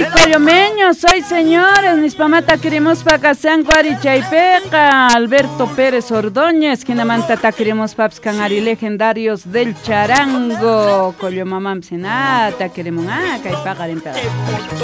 Collomeño, soy señores, mis pamata queremos pacasan guarichaypeca, Alberto Pérez Ordóñez, Kinamanta queremos paps canari legendarios del charango, Collo mamam senata queremos, caipaga de